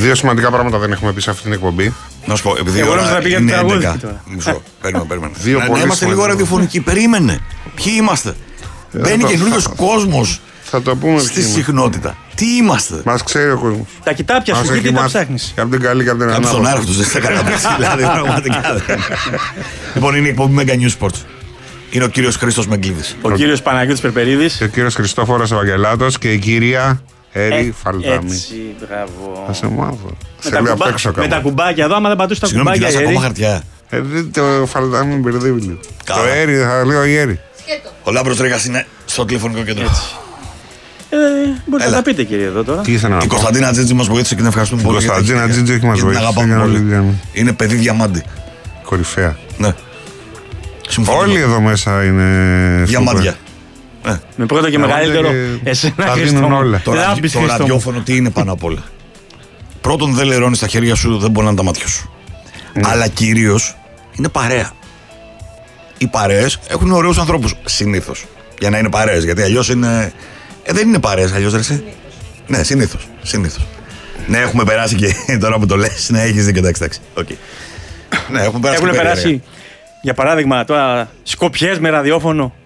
Δύο σημαντικά πράγματα δεν έχουμε πει σε αυτή την εκπομπή. Να σου πω, επειδή εγώ νόμιζα να πήγαινε είναι τραγούδι 11. τώρα. Μισό, περίμενε. Να είμαστε λίγο ραδιοφωνικοί, περίμενε. Ποιοι είμαστε? Μπαίνει καινούριος κόσμος Θα το πούμε στη συχνότητα. Τι είμαστε? Μας ξέρει ο κόσμος. Τα κοιτάπια σου, τι τα ψάχνεις? Και από την καλή και από την Κάποιος τον ανάποδη. άραχτος δεν θα καταπέσει, δηλαδή πραγματικά. Λοιπόν, είναι η εκπομπή Mega News Sports. Είναι ο κύριος Χρήστος Μεγκλίδης. Ο κύριος Παναγιώτης Περπερίδης. Και ο κύριος Χριστόφορος Ευαγγελάτος και η κυρία Έρη Φαλδάμη. Έτσι, μπράβο. Θα σε μάθω. Με Θέλω τα απ' έξω με τα κάμα. κουμπάκια εδώ, άμα δεν πατούσε τα Συγγνώμη, κουμπάκια. κοιτάς η ακόμα Έρη. χαρτιά. Δείτε το Φαλδάμι μπερδεύει λίγο. Καλά. Το Έρη, θα λέω η Έρη. Ο Λάμπρος Ρέγας είναι στο τηλεφωνικό κέντρο. Μπορείτε να τα πείτε, κύριε, εδώ τώρα. Τι ήθελα να Η πω. Κωνσταντίνα Τζίτζη μας βοήθησε και την ευχαριστούμε πολύ. Κωνσταντίνα Τζίτζη έχει μας γιατί την βοηθήσει. αγαπάμε για να πολύ. μην- Είναι παιδί διαμάντη. Κορυφαία. Ναι. Συμφωνώ. Όλοι εδώ μέσα είναι. Διαμάντια. Με πρώτο και μεγαλύτερο. Εσένα, τα Χριστό δίνουν μου. όλα. Το, Δεν θα ραδι- πεις, το Χριστό μου. ραδιόφωνο τι είναι πάνω απ' όλα. Πρώτον, δεν λερώνει τα χέρια σου, δεν μπορεί να είναι τα μάτια σου. Αλλά κυρίως είναι παρέα. Οι παρέες έχουν ωραίους ανθρώπους συνήθως. Για να είναι παρέες. Γιατί αλλιώς είναι. Δεν είναι παρέες αλλιώς, ρε. Εσύ. Ναι, συνήθως. Ναι, έχουμε περάσει και τώρα που το λες. Ναι, έχεις δίκιο, εντάξει. Okay. Ναι, έχουμε περάσει. Έχουν και περάσει, περίεργα. για παράδειγμα, τώρα σκοπιές με ραδιόφωνο.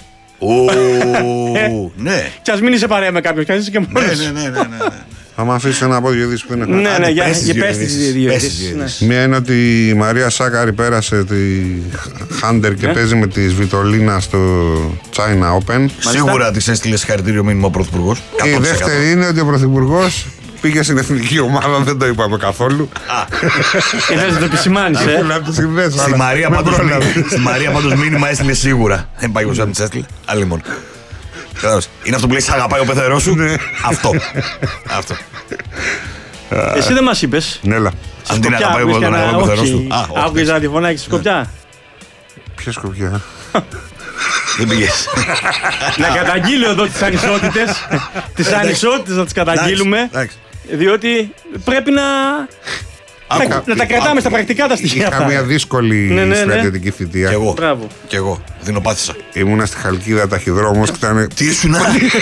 Ναι. Κι ας μην είσαι παρέα με κάποιον, κι ας είσαι και μόνος. Ναι. Θα μου αφήσει να πω δύο ειδήσεις που είναι. Ναι, ναι, για πες τις δύο πες τις ειδήσεις. δύο Πες τις ειδήσεις, δύο ναι. ειδήσεις. Μία είναι ότι η Μαρία Σάκαρη πέρασε τη Χάντερ και Ναι. παίζει με τη Σβιτολίνα στο China Open. Σίγουρα τη έστειλε συγχαρητήριο μήνυμα ο Πρωθυπουργός. Και η 100%. δεύτερη είναι ότι ο Πρωθυπουργός πήγε στην εθνική ομάδα, δεν το είπαμε καθόλου. Θες να το επισημάνεις, Να το συνδέσω, Στη αλλά Μαρία με πάντως πρόλαβε. στη Μαρία πάντως μήνυμα έστειλε σίγουρα. Δεν πάει όπως αν της έστειλε. Άλλη μόνο. Κατάλαβες. Είναι αυτό που λέει «Σ' αγαπάει ο πεθερός σου». Αυτό. Εσύ δεν μας είπες. Ναι, έλα. Αν την Σκοπιά, αγαπάει άκουγες τον κανένα- αγαπάει ο πεθερός όχι. του. Α, όχι. Άκουγες ραδιοφωνάκι στη Σκοπιά. Ποια σκοπιά. Δεν πήγες. Να καταγγείλω εδώ τις ανισότητες. Τις ανισότητες να τις καταγγείλουμε. Εντάξει. Διότι πρέπει να τα κρατάμε στα πρακτικά τα στοιχεία Είχα μια αυτά. δύσκολη Ναι. στρατιωτική θητεία. Κι εγώ. Μπράβο. Κι εγώ. Δεινοπάθησα. Ήμουνα στη Χαλκίδα ταχυδρόμος και ήταν. Τι ήσουν.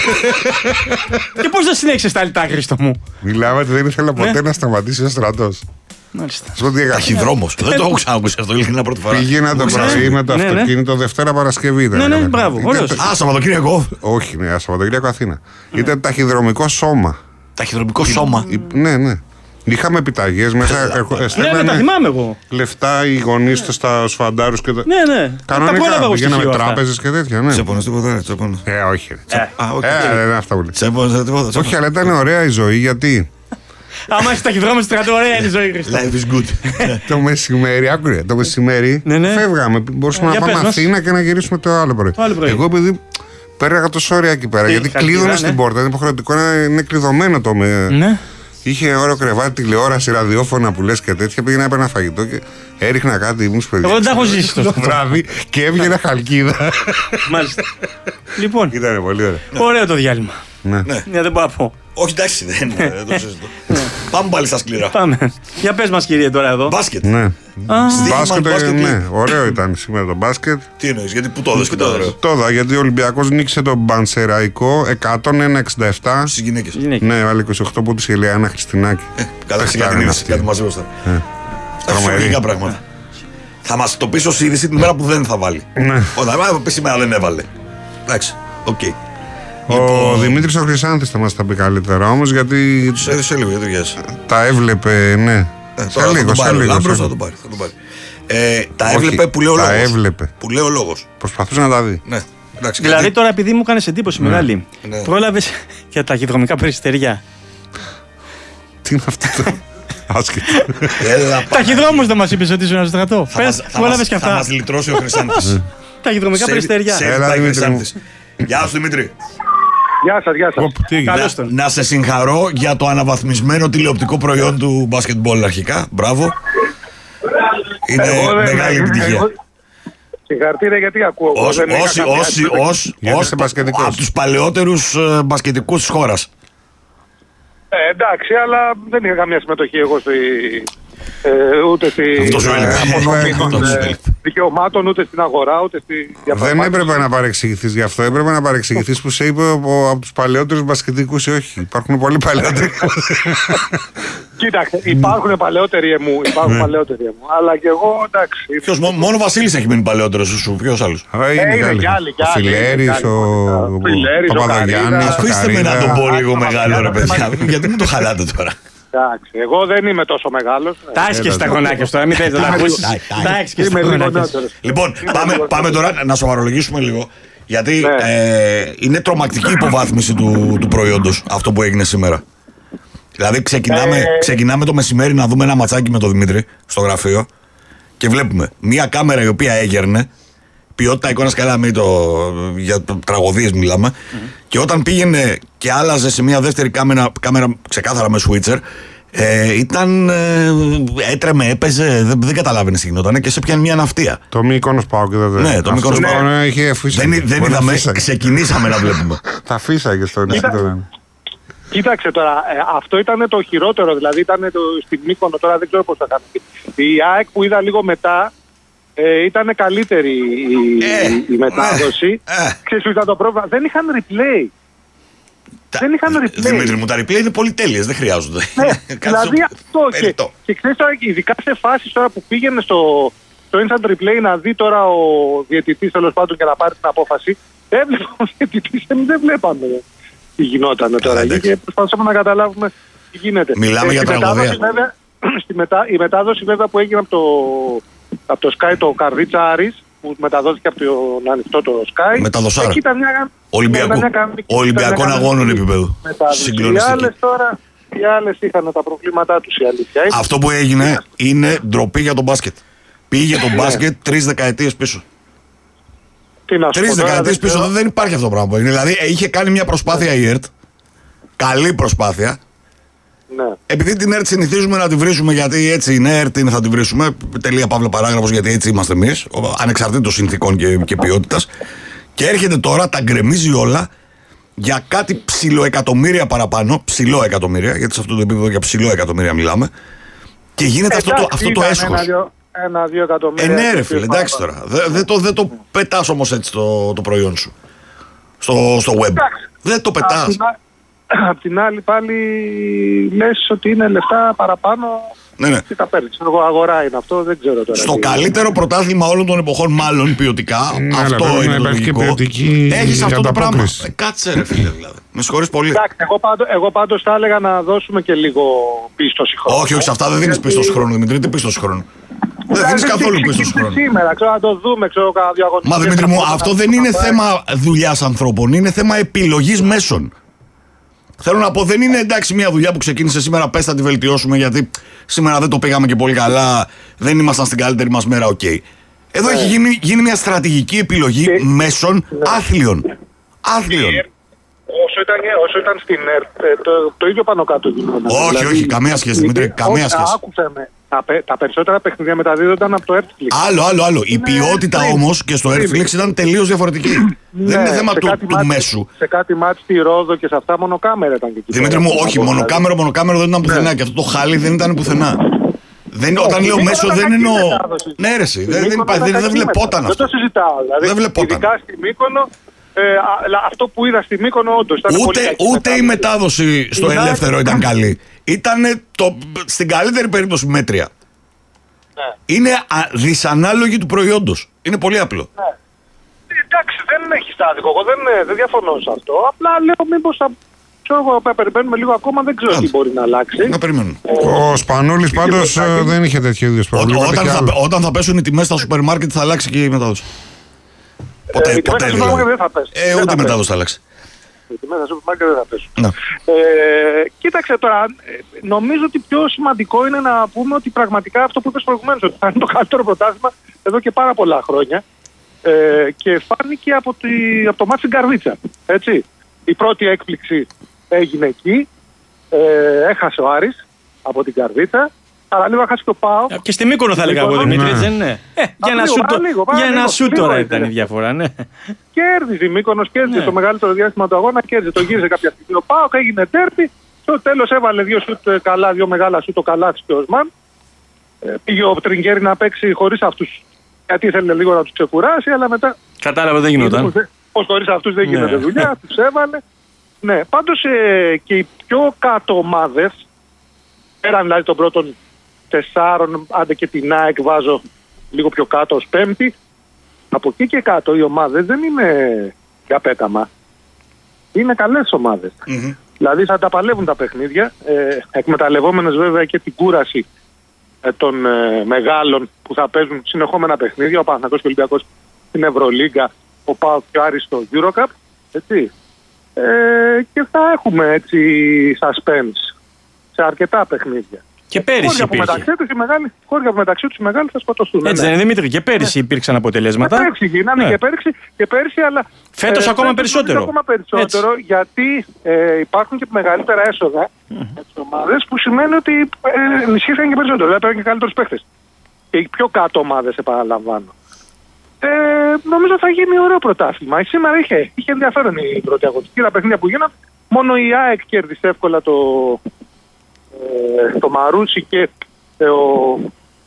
Και πώς δεν συνέχισες τα λιτά, Χρήστο μου. Μιλάμε ότι δεν ήθελα ποτέ Ναι. να σταματήσει ο στρατός. Μάλιστα. Σου πω τι έκανα. Ταχυδρόμος. Δεν το έχω ξανακούσει αυτό. Ειλικρινά πρώτη φορά. Πήγαινα το πρωί με το Ναι, ναι. αυτοκίνητο Δευτέρα Παρασκευή. ήταν. Ναι, μπράβο, ωραίος. Α, Σαββατοκύριακο. Όχι, ναι, Σαββατοκύριακο Αθήνα. Ήταν ταχυδρομικό σώμα. Ταχυδρομικό σώμα. Ναι, ναι. Είχαμε επιταγές μέσα. Ναι, τα θυμάμαι εγώ. Λεφτά οι γονείς τους στα φαντάρους και τα. Ναι, ναι. Τα πρόλαβα Κανονικά εγώ πηγαίναμε στοιχείο αυτά. τράπεζες και τέτοια, ναι. Τσέπονες τίποτα. Τσέπονες. Όχι. ρε. Α, οκ. Δεν αυτά που λέει. Τσέπονες τίποτα. Όχι, αλλά ήταν ωραία η ζωή γιατί Άμα είσαι ταχυδρόμος στο στρατό, ωραία είναι η ζωή, Χρήστο. Life is good. το μεσημέρι, άκουρε, το μεσημέρι Ναι. φεύγαμε. Μπορούσαμε Για να πάμε πες μας. Αθήνα και να γυρίσουμε το άλλο πρωί. άλλο πρωί. Εγώ επειδή πέραγα τόσο ωραία εκεί πέρα, γιατί Χαλκίδα, κλείδωνε ναι. στην πόρτα, είναι υποχρεωτικό να είναι κλειδωμένο το με. Ναι. Είχε ωραίο κρεβάτι, τηλεόραση, ραδιόφωνα που λες και τέτοια. Πήγαινα έπαιρνα φαγητό και έριχνα κάτι. Ήμουν παιδί. Εγώ δεν τα έχω ζήσει το τόσο. βράδυ και έβγαινε Χαλκίδα. Μάλιστα. Λοιπόν, Ήταν πολύ ωραίο. ωραίο το διάλειμμα. Ναι. Ναι, δεν μπορώ να πω. Όχι, εντάξει, δεν το συζητώ. Πάμε πάλι στα σκληρά. Πάμε. Για πες μας, κύριε, τώρα εδώ. Μπάσκετ. Ναι. Στοίχημα, μπάσκετ, ναι, λέει. ωραίο ήταν σήμερα το μπάσκετ. Τι εννοείς, γιατί πού το έδωσε και το ωραίο. Τώρα γιατί ο Ολυμπιακός νίκησε τον Μπανσεραϊκό 101-67. Στις γυναίκες. Γυναίκες. Ναι, βάλε 28 που της η Ελιάνα Χριστινάκη. Κατάξει Παιχτάρα κάτι είναι είδηση, αυτή. κάτι μαζί μπροστά. Τρομερή. Φυσιολογικά πράγματα. Θα μας το πεις ως είδηση την μέρα που δεν θα βάλει. Ναι. Όταν πει σήμερα δεν έβαλε. Εντάξει, οκ. Ο Δημήτρης ο Χρυσάνθης θα μας τα πει καλύτερα όμως γιατί Σε λίγο, γιατί ταιριάζει. τα έβλεπε, ναι. Τώρα Σε θα λίγο, τον σε πάρει. λίγο. Λάμπρος σε θα λίγο. τον πάρει. Τα Όχι, έβλεπε που λέει ο τα λόγος. έβλεπε. Που λέει ο λόγος. Προσπαθούσε να τα δει. Ναι. Εντάξει, Δηλαδή γιατί- τώρα επειδή μου έκανες εντύπωση μεγάλη, Ναι. πρόλαβες για τα ταχυδρομικά περιστεριά. Τι είναι αυτό το άσχετο. Έλα, Ταχυδρόμος δεν μας είπες ότι ήσουν στο στρατό. Πες, πρόλαβες και Θα αυτά. μας λυτρώσει ο Χρυσάνθης. Ταχυδρομικά περιστεριά. Έλα, πάει ο Δημήτρη μου. Χρυσάνθης. Γεια σου Δημήτρη. Γεια σας, γεια σας. Οπ, τι έγινε. Καλώς τον. Να σε συγχαρώ για το αναβαθμισμένο τηλεοπτικό προϊόν του μπάσκετμπολ αρχικά. Μπράβο. Είναι μεγάλη επιτυχία. Συγχαρητήρια γιατί ακούω. Εγώ δεν είχα καμία Γιατί είσαι μπασκετικός. από τους παλαιότερους μπασκετικούς της χώρας. εντάξει, αλλά δεν είχα καμία συμμετοχή εγώ ούτε στη Αυτό σου έλειπε. απονομή Αυτό των, σου έλειπε. δικαιωμάτων ούτε στην αγορά ούτε στη διαπραγμάτευση. Δεν έπρεπε να παρεξηγηθείς γι' αυτό. Έπρεπε να παρεξηγηθείς που σε είπε από τους παλαιότερους μπασκετικούς ή όχι. Υπάρχουν πολύ παλαιότεροι. Κοίταξε, υπάρχουν παλαιότεροι εμού. Αλλά και εγώ εντάξει. Ποιος, μόνο ο Βασίλης έχει μείνει παλαιότερος σου, ποιος άλλος? Είναι κι άλλοι. Ο Φιλέρης, ο Παπαδογιάννης. Αφήστε με να τον πω λίγο μεγάλο, ρε παιδιά. Γιατί μου το χαλάτε τώρα? Εντάξει, εγώ δεν είμαι τόσο μεγάλος. Τα έχεις και στα γονάκια τώρα, μην θέλετε να τα ακούσεις. Τα έχεις και στα γονάκια. Λοιπόν, πάμε τώρα να σοβαρολογήσουμε λίγο. Γιατί είναι τρομακτική υποβάθμιση του προϊόντος αυτό που έγινε σήμερα. Δηλαδή ξεκινάμε το μεσημέρι να δούμε ένα ματσάκι με τον Δημήτρη στο γραφείο και βλέπουμε μια κάμερα η οποία έγερνε, ποιότητα εικόνας καλά, για τραγωδίες μιλάμε, και όταν πήγαινε και άλλαζε σε μια δεύτερη κάμερα ξεκάθαρα με switcher, έτρεμε, έπαιζε, δεν καταλάβαινε τι γινόταν και σε πιάνει μια ναυτία. Το Μύκονος πάω και τότε. Ναι, το Μύκονος πάω. Δεν είδαμε, ξεκινήσαμε να βλέπουμε. Τα φύσαγε στο νησί. Κοίταξε τώρα, αυτό ήταν το χειρότερο, δηλαδή ήταν στην Μύκονο, τώρα δεν ξέρω πώς θα κάνει. Η ΑΕΚ που είδα λίγο μετά, ήταν καλύτερη η μετάδοση. Ξέρεις που ήταν το πρόβλημα, δεν είχαν replay. Δημήτρη μου, τα replay είναι πολύ τέλειες, δεν χρειάζονται. Δηλαδή αυτό και ξέρεις τώρα, ειδικά σε φάσεις τώρα που πήγαινε στο instant replay να δει τώρα ο διαιτητής τέλος πάντων και να πάρει την απόφαση, έβλεπε ο διαιτητής, δεν βλέπαμε τι γινόταν τώρα και προσπαθήσαμε να καταλάβουμε τι γίνεται. Μιλάμε για τραγωδία. Η μετάδοση βέβαια που έγινε από το Sky, το Καρδίτσα Άρης, που μεταδόθηκε από το ανοιχτό το Sky. Μεταδοσάρα. Εκεί ήταν μια Ολυμπιακών αγώνων επίπεδου. Οι άλλες είχαν τα προβλήματά τους, η αλήθεια. Αυτό που έγινε είναι ντροπή για τον μπάσκετ. Πήγε το μπάσκετ 3 δεκαετίες πίσω. 3 δεκαετίες πίσω δεν υπάρχει αυτό το πράγμα. Δηλαδή είχε κάνει μια προσπάθεια η ΕΡΤ. Καλή προσπάθεια. Ναι. Επειδή την ΕΡΤ συνηθίζουμε να τη βρίσουμε, γιατί έτσι είναι, ΕΡΤ είναι, θα τη βρίσουμε. Τελεία παύλα παράγραφος, γιατί έτσι είμαστε εμείς, ανεξαρτήτως συνθήκων και ποιότητας. Και έρχεται τώρα, τα γκρεμίζει όλα για κάτι ψιλοεκατομμύρια παραπάνω. Ψιλοεκατομμύρια, γιατί σε αυτό το επίπεδο για ψιλοεκατομμύρια μιλάμε. Και γίνεται αυτό το έσχος. 1-2 εκατομμύρια. Ναι, ρε φίλε, εντάξει τώρα. Δεν το πετάς όμως έτσι το προϊόν σου στο web. Δεν το πετάς. Απ' την άλλη πάλι λες ότι είναι λεφτά παραπάνω. Ναι. Τι τα παίρνεις, αγορά είναι αυτό, δεν ξέρω τώρα. Στο καλύτερο πρωτάθλημα όλων των εποχών, μάλλον ποιοτικά, αυτό είναι λογικό. Έχεις αυτό το πράγμα. Κάτσε ρε φίλε δηλαδή. Με συγχωρείς πολύ. Εντάξει, εγώ πάντως θα έλεγα να δώσουμε και λίγο πίστοση χρόνου. Όχι, σε αυτά δεν δίνεις πίστοση χρόνου, Δημήτρη. Τι πίστοση χρόνου? Δεν δίνεις καθόλου πίστοση χρόνου. Σήμερα, ξέρω να το δούμε, ξέρω κάνα διαγωνισμό. Μα Δημήτρη μου, αυτό δεν είναι θέμα δουλειάς ανθρώπων, είναι θέμα επιλογής μέσων. Θέλω να πω, δεν είναι εντάξει μια δουλειά που ξεκίνησε σήμερα, πες θα τη βελτιώσουμε γιατί σήμερα δεν το πήγαμε και πολύ καλά, δεν ήμασταν στην καλύτερη μας μέρα, οκ. Εδώ έχει γίνει μια στρατηγική επιλογή μέσων άθλιων. Όσο ήταν στην ΕΡΤ, το ίδιο πάνω κάτω γινόταν. Όχι, καμία σχέση, Δημήτρη, καμία σχέση. Άκουσε με. Τα περισσότερα παιχνίδια μεταδίδονταν από το Netflix. Άλλο. Η ποιότητα όμως και στο Netflix ήταν τελείως διαφορετική. Δεν είναι θέμα του μέσου. Σε κάτι μάτς στη Ρόδο και σε αυτά μονοκάμερα ήταν και εκεί. Δημήτρη μου, όχι, μονοκάμερο δεν ήταν πουθενά και αυτό το χάλι δεν ήταν πουθενά. Όταν λέω μέσο δεν εννοώ. Ναι, ρε, δεν βλεπόταν αυτό. Δεν το συζητάω. Δηλαδή, ειδικά στη Μύκονο. Αυτό που είδα στη Μύκονο όντως ήταν ούτε η μετάδοση στο ελεύθερο ήταν καλή. Ήταν στην καλύτερη περίπτωση μέτρια. Ναι. Είναι δυσανάλογη του προϊόντος. Είναι πολύ απλό. Ναι. Εντάξει, δεν έχει στάδικο. Εγώ δεν διαφωνώ σε αυτό. Απλά λέω μήπως θα περιμένουμε λίγο ακόμα, δεν ξέρω τι μπορεί να αλλάξει. Να περιμένουμε. Ο Σπανούλης πάντως δεν είχε τέτοιο ίδιο πρόβλημα. Όταν θα πέσουν οι τιμές στα σούπερ μάρκετ θα αλλάξει και η μετάδοση. Ποτέ δηλαδή. Δεν θα πέσει. Ούτε μετάδοση θα αλλάξει. Οι τιμές στα σούπερ μάρκετ δεν θα πέσουν. Κοίταξε τώρα, νομίζω ότι πιο σημαντικό είναι να πούμε ότι πραγματικά αυτό που είπες προηγουμένως, ότι θα είναι το καλύτερο πρωτάθλημα εδώ και πάρα πολλά χρόνια. Και φάνηκε από το μάτι στην Καρδίτσα. Έτσι. Η πρώτη έκπληξη έγινε εκεί. Έχασε ο Άρης από την Καρδίτσα. Αλλά λίγο έχασε και ο ΠΑΟΚ. Και στη Μύκονο θα έλεγα εγώ, Δημήτρη, δεν είναι. Για ένα σου τώρα ήταν η διαφορά, ναι. Κέρδιζε η Μύκονος, κέρδιζε το μεγαλύτερο διάστημα του αγώνα, κέρδιζε. Το γύρισε κάποια στιγμή ο ΠΑΟΚ, έγινε τέρπι. Στο τέλος έβαλε δύο μεγάλα σουτ ο Καλάθης και ο Οσμάν. Πήγε ο Τριγκέρι να παίξει χωρίς αυτούς Γιατί ήθελε λίγο να τους ξεκουράσει, αλλά μετά. Κατάλαβα, δεν γινόταν. Ως χωρίς αυτούς δεν γίνεται δουλειά, τους έβαλε. Ναι, πάντως και οι πιο κάτω ομάδες, πέραν δηλαδή των πρώτων 4, άντε και την ΑΕΚ βάζω λίγο πιο κάτω ως πέμπτη, από εκεί και κάτω οι ομάδες δεν είναι για πέταμα. Είναι καλές ομάδες. Mm-hmm. Δηλαδή θα τα παλεύουν τα παιχνίδια, εκμεταλλευόμενες βέβαια και την κούραση των μεγάλων που θα παίζουν συνεχόμενα παιχνίδια, ο Παναθηναϊκός και ο Ολυμπιακός στην Ευρωλίγκα, ο ΠΑΟΚ και ο Άρης στο EuroCup, έτσι. Και θα έχουμε έτσι suspense σε αρκετά παιχνίδια. Και πέρυσι υπήρχε. Χώρια που μεταξύ τους οι μεγάλοι θα σκοτωθούν. Έτσι δεν είναι, Δημήτρη? Και πέρυσι υπήρξαν αποτελέσματα. Εντάξει, γίνανε και πέρυσι, αλλά φέτος ακόμα περισσότερο. Ακόμα περισσότερο, γιατί υπάρχουν και μεγαλύτερα έσοδα στις ομάδες, που σημαίνει ότι ενισχύθηκαν και περισσότερο. Δηλαδή παίρνουν και καλύτερους παίχτες. Και οι πιο κάτω ομάδες, επαναλαμβάνω. Νομίζω θα γίνει ωραίο πρωτάθλημα. Σήμερα είχε ενδιαφέρον η πρώτη αγωνιστική. Τα παιχνίδια που γίνανε, μόνο η ΑΕΚ κέρδισε εύκολα το Μαρούσι και ο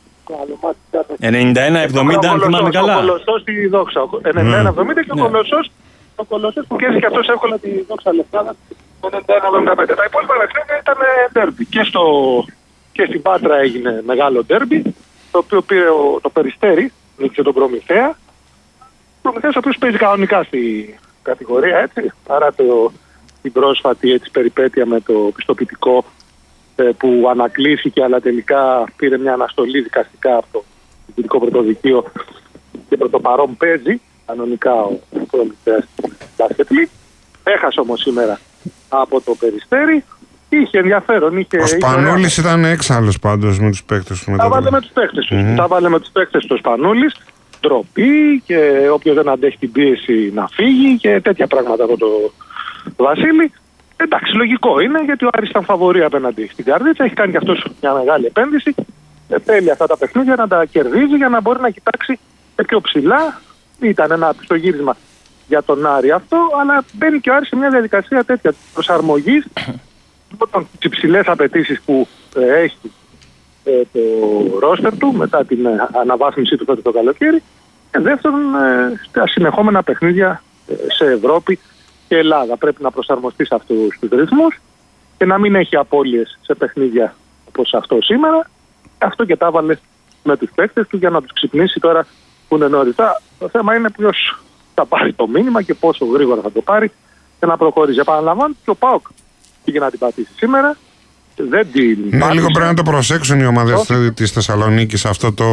91-70, αν θυμάμαι καλά. Ο Κολοσσός στη Δόξα. 91-70 και ο Κολοσσός που κέρδισε και αυτός εύκολα τη Δόξα Λευκάδα. 91-75. Τα υπόλοιπα παιχνίδια ήταν ντέρμπι. Και στην Πάτρα έγινε μεγάλο ντέρμπι, το οποίο πήρε το Περιστέρι, νίκησε τον Προμηθέα. Ο Προμηθέας ο οποίος παίζει κανονικά στη κατηγορία, έτσι, παρά την πρόσφατη έτσι, περιπέτεια με το πιστοποιητικό που ανακλήθηκε, αλλά τελικά πήρε μια αναστολή δικαστικά από το Διοικητικό Πρωτοδικείο και προ το παρόν παίζει κανονικά ο Προμηθέας μπάσκετ. Έχασε όμως σήμερα από το Περιστέρι. Είχε ενδιαφέρον. Ο Σπανούλης ήταν έξαλλος πάντως με τους παίκτες του. Τα βάλε με τους παίκτες του. Τα βάλε με τους παίκτες του Σπανούλης. Ντροπή και όποιος δεν αντέχει την πίεση να φύγει και τέτοια πράγματα από το Βασίλη. Εντάξει, λογικό είναι, γιατί ο Άρης ήταν φαβορί απέναντι στην Καρδίτσα. Έχει κάνει και αυτός μια μεγάλη επένδυση. Θέλει αυτά τα παιχνίδια να τα κερδίζει για να μπορεί να κοιτάξει πιο ψηλά. Ήταν ένα πιστογύρισμα για τον Άρη αυτό, αλλά μπαίνει και ο Άρης σε μια διαδικασία τέτοια προσαρμογής με τις υψηλές απαιτήσεις που έχει το ρόστερ του μετά την αναβάθμιση του φέτος το καλοκαίρι, και δεύτερον στα συνεχόμενα παιχνίδια σε Ευρώπη και Ελλάδα. Πρέπει να προσαρμοστεί σε αυτούς τους ρυθμούς και να μην έχει απώλειες σε παιχνίδια όπως αυτό σήμερα. Αυτό και τα βάλε με τους παίκτες του για να τους ξυπνήσει τώρα που είναι νωριτά. Το θέμα είναι ποιος θα πάρει το μήνυμα και πόσο γρήγορα θα το πάρει και να προχωρήσει. Επαναλαμβάνω, και ο ΠΑΟΚ πήγε να την πατήσει σήμερα. Δεν την λίγο πρέπει να το προσέξουν οι ομάδες της Θεσσαλονίκης. Αυτό το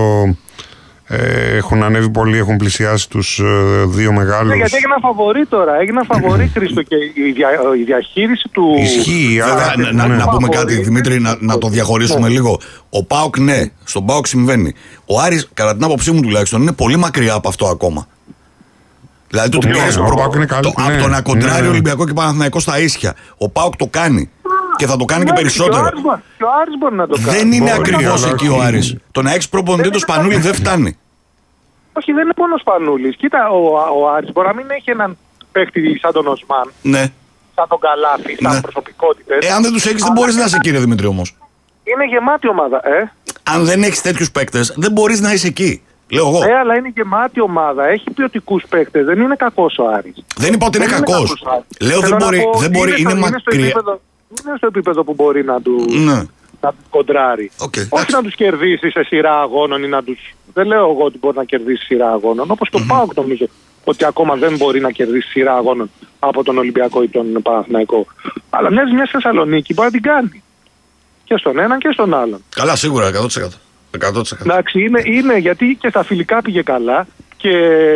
έχουν ανέβει πολύ, έχουν πλησιάσει τους δύο μεγάλους. Ναι, γιατί έγιναν φαβορί τώρα. Έγιναν φαβορί, Χρήστο, και η διαχείριση του. Ισχύει. Να πούμε κάτι, Δημήτρη, να το διαχωρίσουμε λίγο. Ο ΠΑΟΚ, ναι, στον ΠΑΟΚ συμβαίνει. Ο Άρης, κατά την άποψή μου τουλάχιστον, είναι πολύ μακριά από αυτό ακόμα. Δηλαδή το ότι πιέζει από το να κοντράρει Ολυμπιακό και Παναθηναϊκό στα ίσια. Ο ΠΑΟΚ το κάνει. Και θα το κάνει και περισσότερο. Και ο Άρης μπορεί να το κάνει. Δεν είναι ακριβώς εκεί ο Άρης. Το να έχεις προπονητή το Σπανούλη δεν φτάνει. Όχι, δεν είναι μόνο ο Σπανούλης. Κοίτα, ο Άρης μπορεί να μην έχει έναν παίχτη σαν τον Οσμάν. Ναι. Σαν τον Καλάθι, σαν προσωπικότητες. Αν δεν τους έχεις, δεν μπορείς να είσαι, κύριε Δημήτρη, όμως. Είναι γεμάτη ομάδα, Αν δεν έχεις τέτοιους παίκτες, δεν μπορείς να είσαι εκεί. Λέω εγώ. Αλλά είναι γεμάτη ομάδα. Έχει ποιοτικούς παίκτες. Δεν είναι κακός ο Άρης. Δεν είπα ότι είναι κακός. Λέω δεν μπορεί. Είναι μακριά. Είναι στο επίπεδο που μπορεί να του κοντράρει. Όχι να τους κερδίσει σε σειρά αγώνων ή να τους. Δεν λέω εγώ ότι μπορεί να κερδίσει σειρά αγώνων. Όπως και ο ΠΑΟΚ νομίζω ότι ακόμα δεν μπορεί να κερδίσει σειρά αγώνων από τον Ολυμπιακό ή τον Παναθηναϊκό. Αλλά μια Θεσσαλονίκη μπορεί να την κάνει. Και στον έναν και στον άλλον. Καλά, σίγουρα, 100%. Εντάξει, είναι γιατί και στα φιλικά πήγε καλά και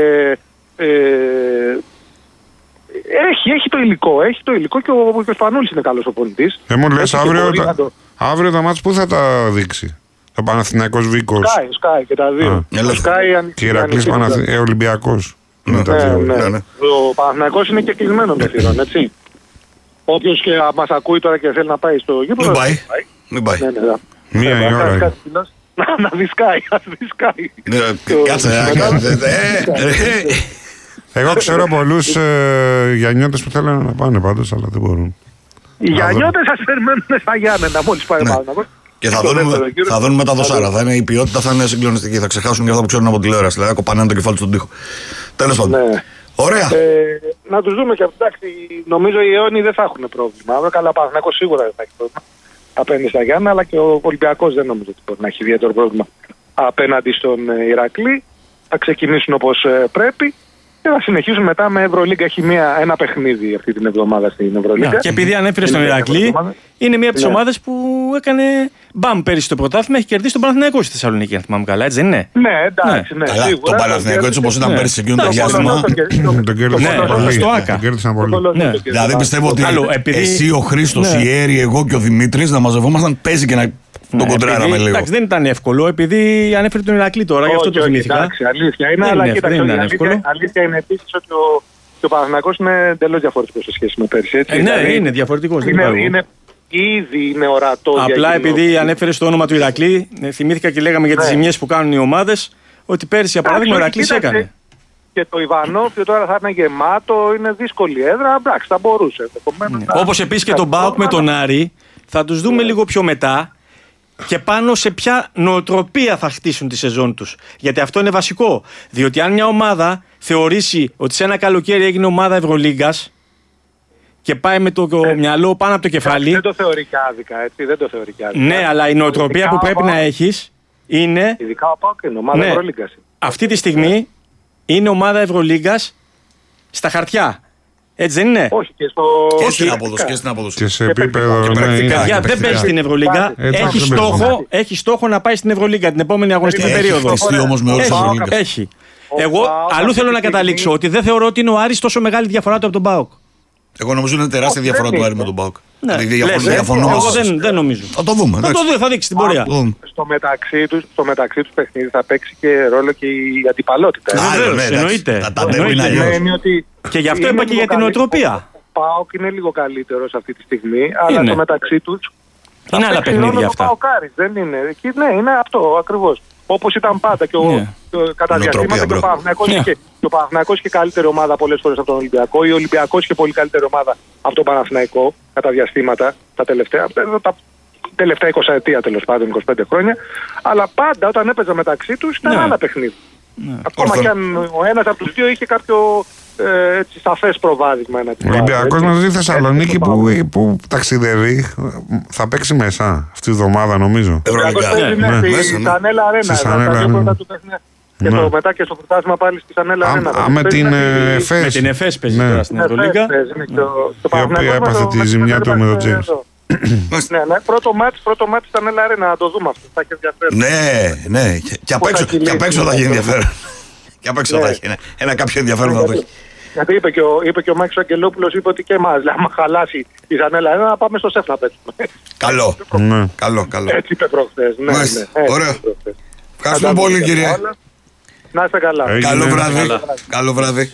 έχει το υλικό και ο Σπανούλης είναι καλός ο πολιτής. Μου λες αύριο τα μάτς πού θα τα δείξει? Το Παναθηναϊκός Βίκος. Sky και τα δύο. Και Ηρακλής Ολυμπιακός. Ναι. Ο Παναθηναϊκός είναι και κλεισμένο το θηρόν, έτσι. Όποιος και μας ακούει τώρα και θέλει να πάει στο γήπεδο. Μην πάει. Μία η ώρα. Να δισκάει. Κάτσε. Εγώ ξέρω πολλούς Γιαννιώτες που θέλουν να πάνε πάντως, αλλά δεν μπορούν. Οι Γιαννιώτες σας περιμένουν στα Γιάννενα μόλις πάει πάνω. Και θα δίνουμε τα δοσάρα. Θα είναι, η ποιότητα θα είναι συγκλονιστική. Θα ξεχάσουν και αυτά που ξέρουν από τηλεόραση. Δηλαδή, κοπανάνε το κεφάλι στον τοίχο. Τέλος πάντων. Ναι. Ωραία. Να τους δούμε και αυτό. Νομίζω οι αιώνιοι δεν θα έχουν πρόβλημα. Καλά, Παναθηναϊκός σίγουρα δεν θα έχει πρόβλημα απέναντι στα Γιάννα, αλλά και ο Ολυμπιακός δεν νομίζω ότι μπορεί να έχει ιδιαίτερο πρόβλημα απέναντι στον Ηρακλή. Θα ξεκινήσουν όπως πρέπει. Και θα συνεχίσουν μετά με Ευρωλίγκα. Έχει ένα παιχνίδι αυτή την εβδομάδα στην Ευρωλίγκα. Και επειδή ανέφερε στον Ηρακλή, είναι μία από τις ομάδες που έκανε μπαμ πέρυσι στο πρωτάθλημα. Έχει κερδίσει τον Παναθηναϊκό στη Θεσσαλονίκη, αν θυμάμαι καλά, έτσι δεν είναι? Ναι, εντάξει. Ναι. Καλά, τον Παναθηναϊκό έτσι όπως ήταν πέρυσι εκείνο το διάστημα. Τον κέρδισαν πολύ. Δηλαδή πιστεύω ότι εσύ, ο Χρήστος, η Έρη, εγώ και ο Δημήτρης να μαζευόμασταν, παίζει και να. Τον κοντράραμε λίγο. Εντάξει, δεν ήταν εύκολο, επειδή ανέφερε τον Ηρακλή τώρα, γι' αυτό το θυμήθηκα. Εντάξει, αλήθεια είναι, αλλά αλήθεια είναι επίσης ότι ο Παναθηναϊκός είναι εντελώς διαφορετικός σε σχέση με πέρσι. Ναι, είναι διαφορετικός. Ήδη είναι ορατό. Απλά επειδή ανέφερε το όνομα του Ηρακλή, θυμήθηκα και λέγαμε για τις ζημιές που κάνουν οι ομάδες, ότι πέρσι για παράδειγμα ο Ηρακλής έκανε. Και το Ιβανόφιο τώρα θα είναι γεμάτο, είναι δύσκολη έδρα. Εντάξει, θα μπορούσε. Όπως επίσης και τον ΠΑΟΚ με τον Άρη, θα τους δούμε λίγο πιο μετά. Και πάνω σε ποια νοοτροπία θα χτίσουν τη σεζόν τους. Γιατί αυτό είναι βασικό. Διότι αν μια ομάδα θεωρήσει ότι σε ένα καλοκαίρι έγινε ομάδα Ευρωλίγκας και πάει με το μυαλό πάνω από το κεφάλι. Δεν το θεωρεί και άδικα, έτσι. Δεν το θεωρεί και άδικα. Ναι, αλλά η νοοτροπία που πρέπει να έχεις είναι. Ειδικά ο ΠΑΟΚ είναι ομάδα Ευρωλίγκας. Αυτή τη στιγμή είναι ομάδα Ευρωλίγκας στα χαρτιά. Έτσι δεν είναι? Όχι, και στην απόδοση. Και σε επίπεδο. Δεν παίζει στην Ευρωλίγκα. Έχει στόχο να πάει στην Ευρωλίγκα την επόμενη αγωνιστική περίοδο. Έχει. Εγώ αλλού θέλω να καταλήξω ότι δεν θεωρώ ότι είναι ο Άρης τόσο μεγάλη διαφορά του από τον ΠΑΟΚ. Εγώ νομίζω είναι τεράστια διαφορά του Άρη με τον ΠΑΟΚ. Εγώ δεν νομίζω. Θα το δούμε. Θα δείξει την πορεία. Στο μεταξύ τους παιχνίδι θα παίξει και ρόλο και η αντιπαλότητα. Εννοείται. Και γι' αυτό είπα και για την νοοτροπία. Ο ΠΑΟΚ είναι λίγο καλύτερος αυτή τη στιγμή, αλλά στο μεταξύ τους. Είναι άλλα παιχνίδια αυτά. Δεν είναι. Ναι, είναι αυτό ακριβώς. Όπως ήταν πάντα και κατά διαστήματα και ο Παναθηναϊκός είχε καλύτερη ομάδα πολλές φορές από τον Ολυμπιακό. Ο Ολυμπιακός είχε πολύ καλύτερη ομάδα από τον Παναθηναϊκό κατά διαστήματα τα τελευταία 20 ετία τέλος πάντων, 25 χρόνια. Αλλά πάντα όταν έπαιζε μεταξύ τους ήταν άλλα παιχνίδια. Ακόμα και αν ο ένας από τους δύο είχε κάποιο σαφές προβάδισμα. Ο Ολυμπιακός μας δει Θεσσαλονίκη που ταξιδεύει. Θα παίξει μέσα αυτή τη βδομάδα νομίζω. Στη Σανέλα Αρένα. Και μετά και στο πρωτάθλημα πάλι στη Σανέλα Αρένα. Με την ΕΦΕΣ. Με την ΕΦΕΣ παίζει τώρα στην Ευρωλίγκα. Η οποία έπαθε τη ζημιά του με τον Τζέιμς. Ναι, πρώτο μάτι ήταν Σανέλα Αρένα, να το δούμε αυτό. Θα έχει ενδιαφέρον. Ναι. Και απ' έξω θα έχει ενδιαφέρον. Και απ' έξω θα έχει ένα κάποιο ενδιαφέρον θα το έχει. Γιατί είπε και ο Μάκης Αγγελόπουλος, είπε ότι και εμάς, άμα χαλάσει η Σανέλα Αρένα, να πάμε στο ΣΕΦ να παίξουμε. Καλό. Έτσι είπε προχθές. Ωραία. Ευχαριστούμε πολύ, κύριε. Να είστε καλά. Καλό βράδυ.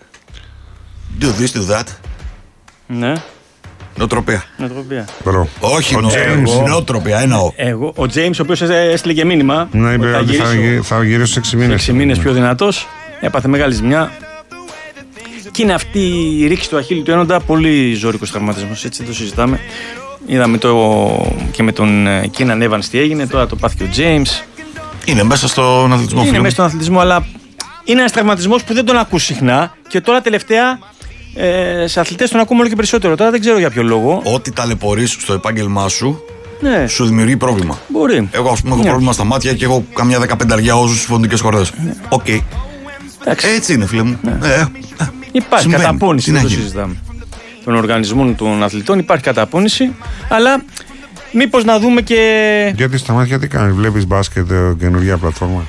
Do this, do that. Ναι. Νοοτροπία. Όχι, νοοτροπία, εννοώ. Ο Τζέιμς, ο οποίος έστειλε και μήνυμα. Ναι, είπε ότι θα γυρίσει σε 6 μήνες. 6 μήνες πιο δυνατός. Έπαθε μεγάλη ζημιά. Και είναι αυτή η ρήξη του αχίλη του ένοντα, πολύ ζώρικος τραυματισμός, έτσι δεν το συζητάμε. Είδαμε και με τον Κίναν Έβανς τι έγινε, τώρα το πάθηκε ο Τζέιμς. Είναι μέσα στον αθλητισμό. Είναι μέσα στον αθλητισμό, αλλά είναι ένας τραυματισμός που δεν τον ακούς συχνά και τώρα τελευταία σε αθλητές τον ακούμε όλο και περισσότερο. Τώρα δεν ξέρω για ποιο λόγο. Ό,τι ταλαιπωρείς στο επάγγελμά σου, σου δημιουργεί πρόβλημα. Μπορεί. Εγώ, ας πούμε, έχω πρόβλημα στα μάτια και έχω καμιά 15 όζους στις φωνητικές χορδές. Οκ. Έτσι είναι, φίλε μου. Υπάρχει καταπώνηση, δεν το συζητάμε. Των οργανισμών των αθλητών υπάρχει καταπώνηση, αλλά μήπως να δούμε και. Γιατί στα μάτια τι κάνεις, βλέπεις μπάσκετ, καινούργια πλατφόρμα.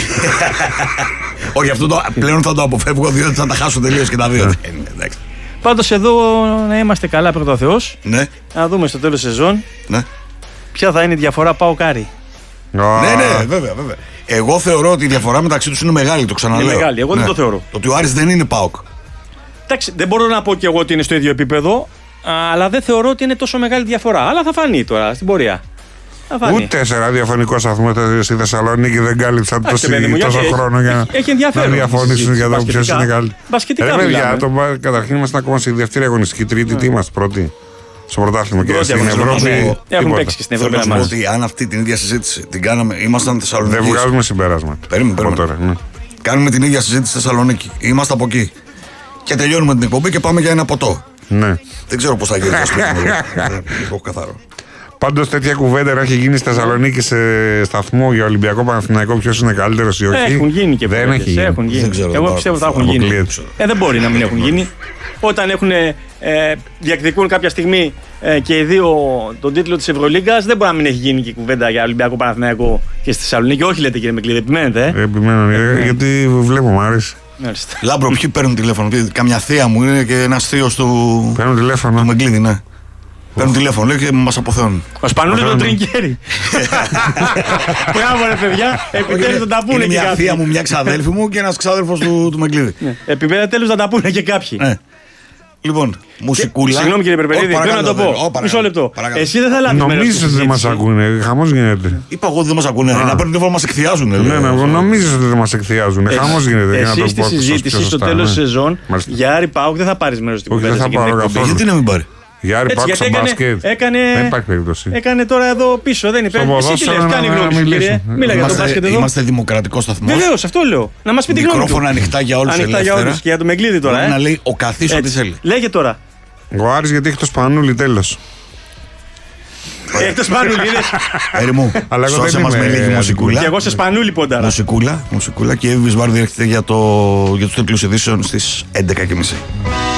Όχι, αυτό πλέον θα το αποφεύγω, διότι θα τα χάσω τελείως και τα δύο. Πάντως εδώ να είμαστε καλά, πρώτα ο Θεός. Ναι. Να δούμε στο τέλος σεζόν. Ναι. Ποια θα είναι η διαφορά ΠΑΟΚ-Άρη. Ναι, βέβαια. Εγώ θεωρώ ότι η διαφορά μεταξύ τους είναι μεγάλη, το ξαναλέω. Είναι μεγάλη, εγώ δεν το θεωρώ. Το ότι ο Άρης δεν είναι ΠΑΟΚ. Εντάξει, δεν μπορώ να πω κι εγώ ότι είναι στο ίδιο επίπεδο, αλλά δεν θεωρώ ότι είναι τόσο μεγάλη διαφορά. Αλλά θα φανεί τώρα στην πορεία. Ούτε σε ραδιοφωνικό σταθμό στη Θεσσαλονίκη δεν κάλυψαν τόσο χρόνο για να διαφωνήσουν για το ποιος είναι καλύτερο. Μπασκετικά μιλάμε. Καταρχήν είμαστε ακόμα στη δεύτερη αγωνιστική, τρίτη, τι είμαστε, πρώτη. στο πρωτάθλημα και στην έχουν Ευρώπη. Έχουν παίξει και στην Ευρώπη. Θέλω να σου πω ότι αν αυτή την ίδια συζήτηση την κάναμε, ήμασταν Θεσσαλονίκη. Δεν βγάζουμε συμπεράσματα. Περίμενε. Τώρα, ναι. Κάνουμε την ίδια συζήτηση στη Θεσσαλονίκη. Είμαστε από εκεί. Και τελειώνουμε την εκπομπή και πάμε για ένα ποτό. Ναι. Δεν ξέρω πώς θα γίνει το σπίτι μου. Λίγο καθαρό. Πάντως τέτοια κουβέντα να έχει γίνει στη Θεσσαλονίκη σε σταθμό για Ολυμπιακό Παναθηναϊκό, ποιος είναι καλύτερος ή όχι. Έχουν γίνει και δεν έχει γίνει. Έχουν γίνει. Δεν ξέρω, Εγώ πιστεύω ότι θα έχουν γίνει. Δεν μπορεί να μην έχουν γίνει. Όταν έχουν, διεκδικούν κάποια στιγμή και οι δύο τον τίτλο της Ευρωλίγκας, δεν μπορεί να μην έχει γίνει και κουβέντα για Ολυμπιακό Παναθηναϊκό και στη Θεσσαλονίκη. Όχι, λέτε κύριε Μεγκλίδη, επιμένετε. Επιμένω, γιατί βλέπω, μου άρεσε. Λάμπρο, ποιοι παίρνουν τηλέφωνο? Καμιά θεία μου είναι και ένας θείος του. Παίρνουν τηλέφωνο. Του Μεγκλίδη, ναι. Παίρνουν τηλέφωνο, λέει και μας αποθεώνουν. Ο Σπανούλης τον Τρινκέρι. Μπράβο ρε παιδιά, επιτέλους να τα πούνε και μια κάποιοι. θεία μου, μια ξαδέλφη μου και ένας ξάδελφος του Μεγκλίδη. Επιτέλους να τα πούνε και κάποιοι. Λοιπόν, μουσικούλα. Συγγνώμη κύριε Περπερίδη, θέλω να το πω. Μισό λεπτό. Εσύ δεν θα λάβεις μέρος. Νομίζεις ότι δεν μας ακούνε, χαμός γίνεται. Είπα εγώ ότι δεν μας ακούνε. Να παίρνουν τηλέφωνο, μας εκθιάζουν. Ναι, νομίζεις ότι δεν μας εκθιάζουν. Χαμός γίνεται. Εσύ στη συζήτηση στο τέλος της σεζόν για Άρη ΠΑΟΚ δεν θα πάρεις μέρος στην κουβέντα. Γιατί να μην πάρει? Για Άρη ΠΑΟΚ στο μπάσκετ. Δεν υπάρχει περίπτωση. Έκανε τώρα εδώ πίσω, δεν είπε. Εσύ τι λες, κάνει γνώμη σου κύριε. Μίλα για το μπάσκετ εδώ. Είμαστε δημοκρατικός σταθμός. Βεβαίως, αυτό λέω. Να μας πει τη γνώμη του. Μικρόφωνα ανοιχτά για όλους ελεύθερα. Και για το Μεγκλίδη τώρα. Να λέει ο καθής ό,τι θέλει. Λέγε τώρα. Ο Άρης γιατί έχει το Σπανούλι, τέλος. Έχει το Σπανούλι, είδες. Έρη μου, σώσε μας με λίγη μουσικούλα. Και εγώ σε Σπανούλι ποντάρα. Μουσικούλα και η Εύη Βισβάρδη έρχεται για τους τίτλους ειδήσεων στις 11:30.